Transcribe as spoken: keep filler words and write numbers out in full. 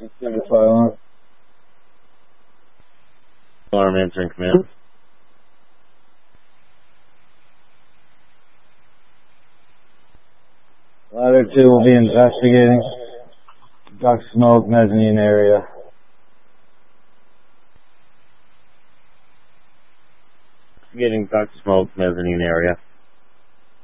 Alarm answering command. Ladder two will be investigating duct smoke mezzanine area. Investigating duct smoke mezzanine area.